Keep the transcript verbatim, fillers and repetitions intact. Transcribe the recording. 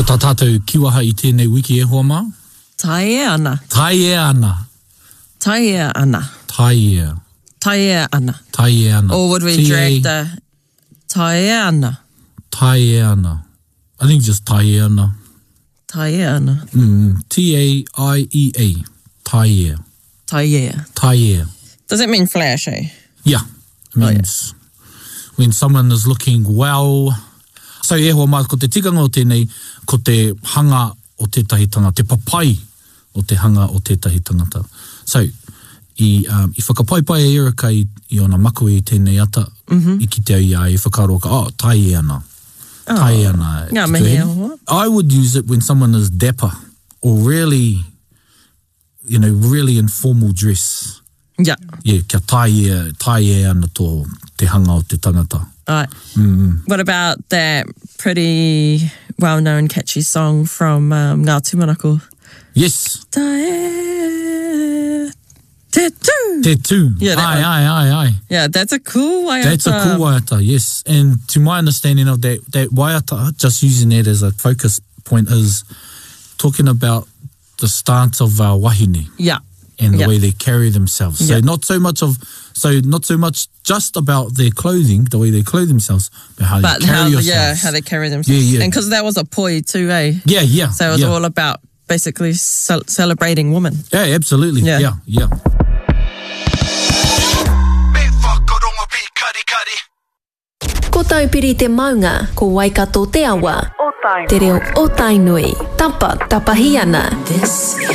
Ko tā tātou kiwaha I tēnei wiki e hoa mā? Tai e ana. Tai e ana. Tai e ana. Tai e. Tai e ana. Tai e ana. Or would we T A drag the tai e ana? Tai e ana. I think just tai e ana. Tai e ana. Mm, T A I E A. Tai e. Tai e. Tai e. Does it mean flashy? Yeah. It means oh, yeah. when someone is looking well. So e hoa mā, ko te tikanga o tēnei, ko te hanga o tētahi tangata, te papai o te hanga o tētahi tangata. So, I, um, I whakapaipai e Erika I, I ona maku I tēnei ata, mm-hmm. I ki te ia I whakaroka, oh, tai e ana. Oh. Tai e ana. Ngā mihi e hoa. I would use it when someone is dapper or really, you know, really informal dress. Yeah. Yeah, kia tai e, tai e ana tō te hanga o te tangata. Right. Mm-hmm. What about that pretty well-known catchy song from um, Ngā Tūmanako? Yes. Tae, te tū. Te tū. Yeah, that ai, one. ai, ai, ai. Yeah, that's a cool waiata. That's a cool waiata, yes. And to my understanding of that, that waiata, just using that as a focus point, is talking about the stance of our wahine. Yeah. And the yeah. way they carry themselves. So yeah. not so much of, so not so much just about their clothing, the way they clothe themselves, but how but they carry how, yourselves. yeah, how they carry themselves. Yeah, yeah. And because that was a poi too, eh? Yeah, yeah. So it was yeah. all about basically ce- celebrating women. Yeah, absolutely. Yeah, yeah. yeah. Ko taupiri te maunga, ko Waikato te awa. Te reo o Tainui. Tapa, tapahi ana.